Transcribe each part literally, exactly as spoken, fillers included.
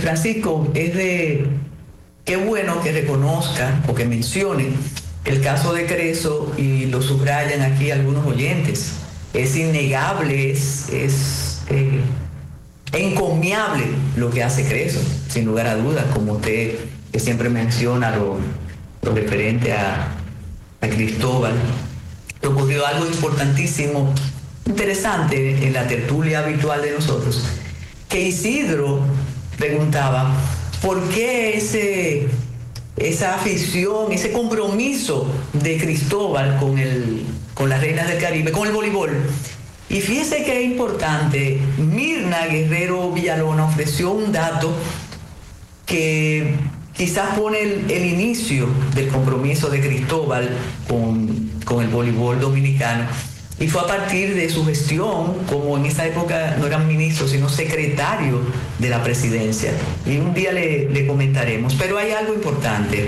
Francisco, es de qué bueno que reconozca o que mencione el caso de Creso y lo subrayan aquí algunos oyentes. Es innegable, es, es eh, encomiable lo que hace Creso, sin lugar a dudas, como usted que siempre menciona lo, lo referente a, a Cristóbal. Ocurrió algo importantísimo, interesante en la tertulia habitual de nosotros, que Isidro preguntaba, ¿por qué ese, esa afición, ese compromiso de Cristóbal con, el, con las reinas del Caribe, con el voleibol? Y fíjese que es importante, Mirna Guerrero Villalona ofreció un dato que quizás pone el, el inicio del compromiso de Cristóbal con, con el voleibol dominicano. Y fue a partir de su gestión, como en esa época no eran ministros, sino secretario de la presidencia. Y un día le, le comentaremos. Pero hay algo importante.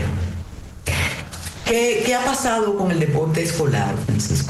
¿Qué, qué ha pasado con el deporte escolar, Francisco?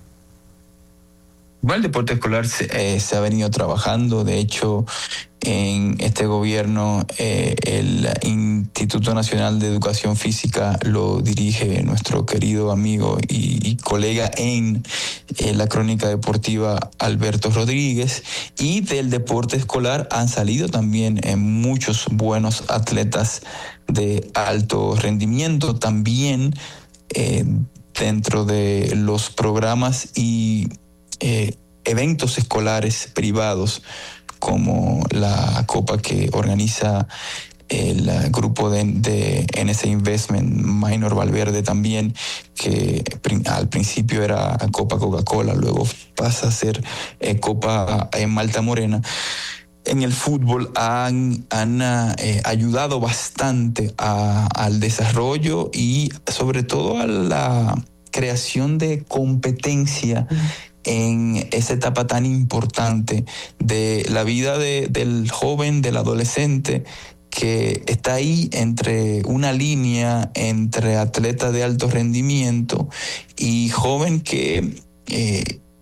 Bueno, el deporte escolar se, eh, se ha venido trabajando. De hecho, en este gobierno, eh, el Instituto Nacional de Educación Física lo dirige nuestro querido amigo y, y colega en eh, la crónica deportiva, Alberto Rodríguez. Y del deporte escolar han salido también eh, muchos buenos atletas de alto rendimiento. También eh, dentro de los programas y Eh, eventos escolares privados como la copa que organiza el grupo de, de N S Investment, Minor Valverde también, que al principio era Copa Coca-Cola, luego pasa a ser eh, Copa en Malta Morena. En el fútbol han, han eh, ayudado bastante a, al desarrollo y sobre todo a la creación de competencia en esa etapa tan importante de la vida de, del joven, del adolescente, que está ahí entre una línea entre atleta de alto rendimiento y joven que eh,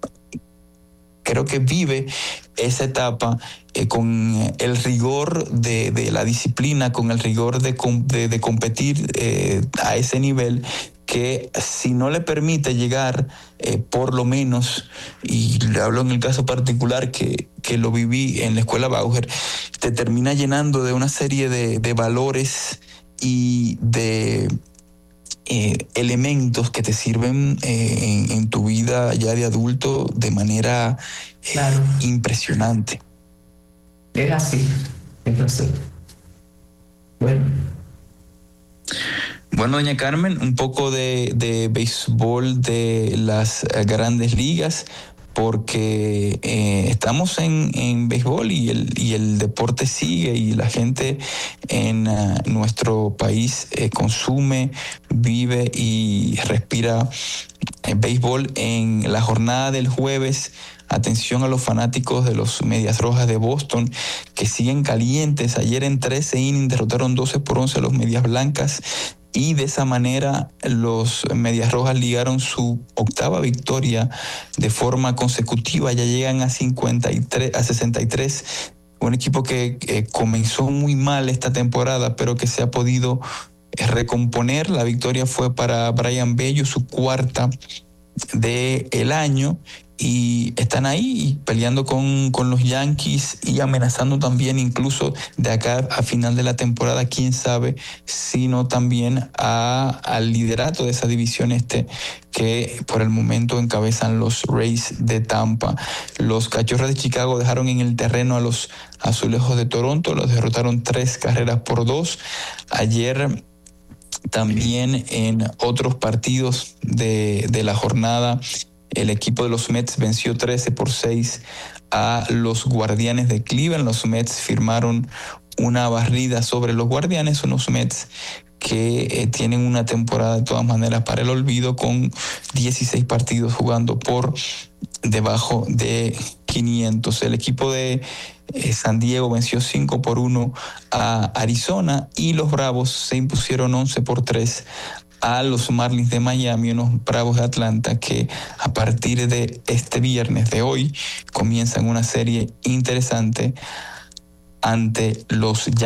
creo que vive esa etapa eh, con el rigor de, de la disciplina, con el rigor de, de, de competir eh, a ese nivel, que si no le permite llegar eh, por lo menos, y le hablo en el caso particular que, que lo viví en la escuela Bauer, te termina llenando de una serie de, de valores y de eh, elementos que te sirven eh, en, en tu vida ya de adulto de manera eh, claro. impresionante. Es así, es así. Bueno. Bueno, doña Carmen, un poco de, de béisbol de las grandes ligas, porque eh, estamos en, en béisbol y el, y el deporte sigue y la gente en uh, nuestro país eh, consume, vive y respira eh, béisbol. En la jornada del jueves, atención a los fanáticos de los Medias Rojas de Boston, que siguen calientes. Ayer en trece innings derrotaron doce por once a los Medias Blancas. Y de esa manera los Medias Rojas ligaron su octava victoria de forma consecutiva. Ya llegan a cincuenta y tres, a sesenta y tres. Un equipo que eh, comenzó muy mal esta temporada, pero que se ha podido eh, recomponer. La victoria fue para Brian Bello, su cuarta del año. Y están ahí peleando con, con los Yankees y amenazando también incluso de acá a final de la temporada, quién sabe, sino también a, al liderato de esa división este que por el momento encabezan los Rays de Tampa. Los Cachorros de Chicago dejaron en el terreno a los Azulejos de Toronto, los derrotaron tres carreras por dos. Ayer también en otros partidos de, de la jornada, el equipo de los Mets venció trece por seis a los Guardianes de Cleveland. Los Mets firmaron una barrida sobre los Guardianes, unos Mets que eh, tienen una temporada de todas maneras para el olvido, con dieciséis partidos jugando por debajo de quinientos. El equipo de eh, San Diego venció cinco por uno a Arizona y los Bravos se impusieron once por tres a los Marlins de Miami, unos Bravos de Atlanta que a partir de este viernes de hoy comienzan una serie interesante ante los